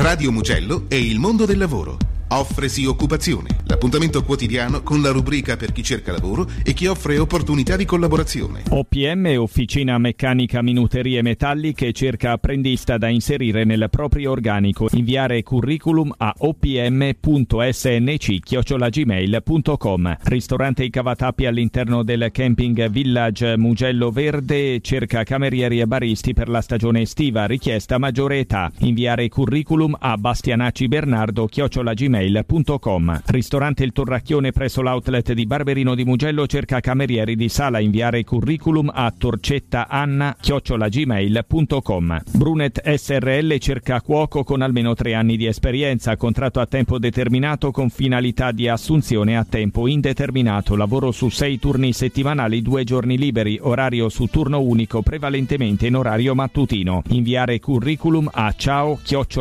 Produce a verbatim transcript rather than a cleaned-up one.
Radio Mugello e il mondo del lavoro. Offresi occupazione, l'appuntamento quotidiano con la rubrica per chi cerca lavoro e chi offre opportunità di collaborazione. O P M, Officina Meccanica Minuterie Metalliche, cerca apprendista da inserire nel proprio organico. Inviare curriculum a opm.snc chiocciola gmail punto com. Ristorante I Cavatappi all'interno del camping Village Mugello Verde cerca camerieri e baristi per la stagione estiva, richiesta maggiore età. Inviare curriculum a bastianacci bernardo chiocciola gmail punto com. Ristorante Il Torracchione presso l'outlet di Barberino di Mugello cerca camerieri di sala. Inviare curriculum a torcetta anna chiocciola gmail punto com. Brunet S R L cerca cuoco con almeno tre anni di esperienza, contratto a tempo determinato con finalità di assunzione a tempo indeterminato, lavoro su sei turni settimanali, due giorni liberi, orario su turno unico, prevalentemente in orario mattutino. Inviare curriculum a ciao chiocciola